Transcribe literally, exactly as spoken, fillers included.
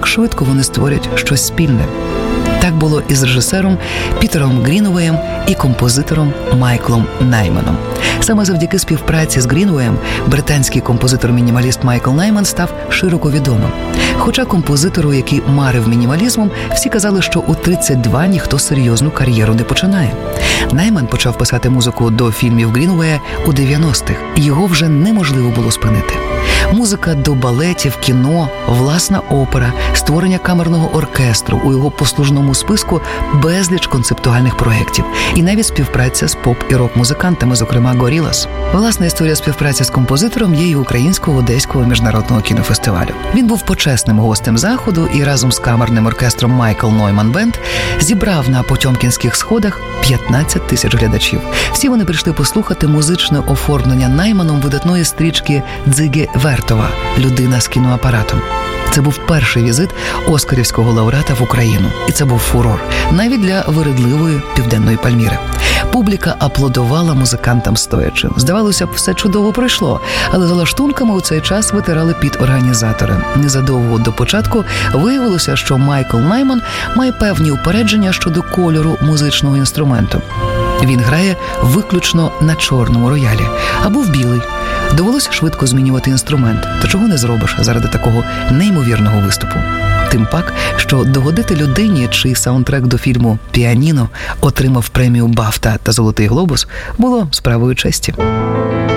як швидко вони створять щось спільне. Так було і з режисером Пітером Грінуеєм і композитором Майклом Найманом. Саме завдяки співпраці з Грінуеєм британський композитор-мінімаліст Майкл Найман став широко відомим. Хоча композитору, який марив мінімалізмом, всі казали, що у тридцять два ніхто серйозну кар'єру не починає. Найман почав писати музику до фільмів Грінуея у дев'яностих. Його вже неможливо було спинити. Музика до балетів, кіно, власна опера, створення камерного оркестру, у його послужному списку безліч концептуальних проєктів і навіть співпраця з поп- і рок-музикантами, зокрема Gorillaz. Власна історія співпраці з композитором є і Українського Одеського міжнародного кінофестивалю. Він був почесним гостем заходу і разом з камерним оркестром Майкл Нойман Бенд зібрав на Потьомкінських сходах п'ятнадцять тисяч глядачів. Всі вони прийшли послухати музичне оформлення Найманом видатної стрічки Дзиги Вертова «Людина з кіноапаратом». Це був перший візит оскарівського лауреата в Україну. І це був фурор, навіть для виридливої Південної Пальміри. Публіка аплодувала музикантам стоячи. Здавалося б, все чудово пройшло, але за лаштунками у цей час витирали під організатори. Незадовго до початку виявилося, що Майкл Найман має певні упередження щодо кольору музичного інструменту. Він грає виключно на чорному роялі, або в білий. Довелося швидко змінювати інструмент, та чого не зробиш заради такого неймовірного виступу. Тим пак, що догодити людині, чий саундтрек до фільму «Піаніно» отримав премію «Бафта» та «Золотий глобус», було справою честі.